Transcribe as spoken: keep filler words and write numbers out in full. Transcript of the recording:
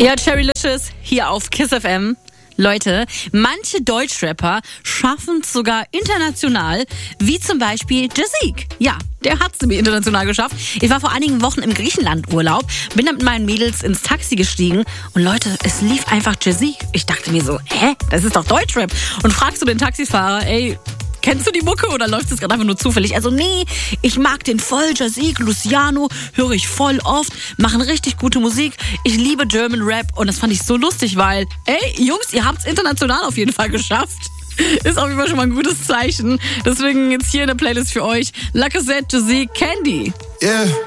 Ja, Cherrylicious hier auf Kiss F M. Leute, manche Deutschrapper schaffen es sogar international, wie zum Beispiel Jazik. Ja, der hat es nämlich international geschafft. Ich war vor einigen Wochen im Griechenland-Urlaub, bin dann mit meinen Mädels ins Taxi gestiegen und Leute, es lief einfach Jazik. Ich dachte mir so, hä, das ist doch Deutschrap. Und fragst du den Taxifahrer, ey, kennst du die Mucke oder läuft es gerade einfach nur zufällig? Also nee, ich mag den voll, Jazik, Luciano, höre ich voll oft, machen richtig gute Musik. Ich liebe German Rap und das fand ich so lustig, weil, ey, Jungs, ihr habt es international auf jeden Fall geschafft. Ist auf jeden Fall schon mal ein gutes Zeichen. Deswegen jetzt hier eine Playlist für euch. Lacazette, Jazik, Candy. Yeah.